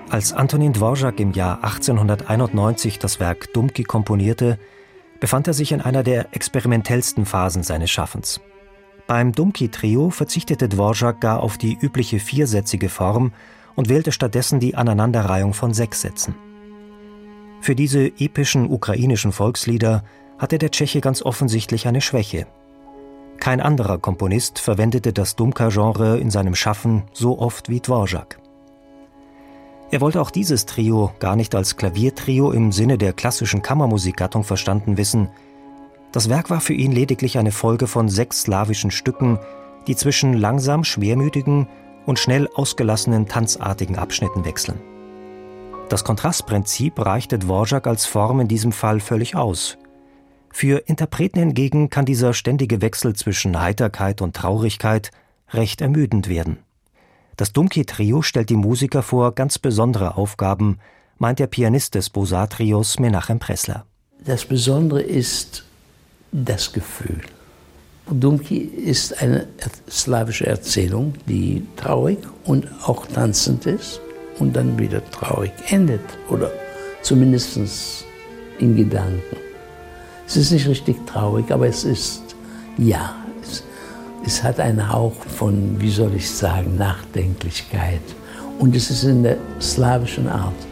Als Antonín Dvořák im Jahr 1891 das Werk Dumki komponierte, befand er sich in einer der experimentellsten Phasen seines Schaffens. Beim Dumki-Trio verzichtete Dvořák gar auf die übliche viersätzige Form und wählte stattdessen die Aneinanderreihung von 6 Sätzen. Für diese epischen ukrainischen Volkslieder hatte der Tscheche ganz offensichtlich eine Schwäche. Kein anderer Komponist verwendete das Dumka-Genre in seinem Schaffen so oft wie Dvořák. Er wollte auch dieses Trio gar nicht als Klaviertrio im Sinne der klassischen Kammermusikgattung verstanden wissen. Das Werk war für ihn lediglich eine Folge von 6 slawischen Stücken, die zwischen langsam schwermütigen und schnell ausgelassenen tanzartigen Abschnitten wechseln. Das Kontrastprinzip reichte Dvořák als Form in diesem Fall völlig aus. Für Interpreten hingegen kann dieser ständige Wechsel zwischen Heiterkeit und Traurigkeit recht ermüdend werden. Das Dumki-Trio stellt die Musiker vor ganz besondere Aufgaben, meint der Pianist des Bosar-Trios Menachem Pressler. Das Besondere ist das Gefühl. Dumki ist eine slawische Erzählung, die traurig und auch tanzend ist und dann wieder traurig endet, oder zumindest in Gedanken. Es ist nicht richtig traurig, aber es ist, ja, es hat einen Hauch von, wie soll ich sagen, Nachdenklichkeit. Und es ist in der slawischen Art.